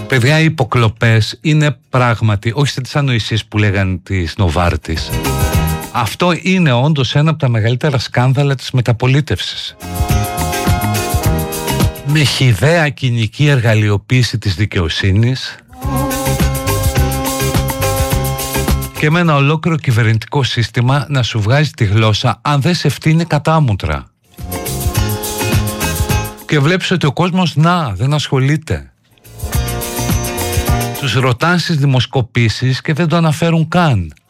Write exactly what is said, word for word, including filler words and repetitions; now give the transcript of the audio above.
Παιδιά, οι υποκλοπές είναι πράγματι, όχι σε τις ανοησίες που λέγανε της Νοβάρτης. Αυτό είναι όντως ένα από τα μεγαλύτερα σκάνδαλα της μεταπολίτευσης. Με χυδαία κοινική εργαλειοποίηση της δικαιοσύνης και με ένα ολόκληρο κυβερνητικό σύστημα να σου βγάζει τη γλώσσα αν δεν σε φτύνει κατάμουτρα. Και βλέπεις ότι ο κόσμος να, δεν ασχολείται. Τους ρωτάνε στις δημοσκοπήσεις και δεν το αναφέρουν καν.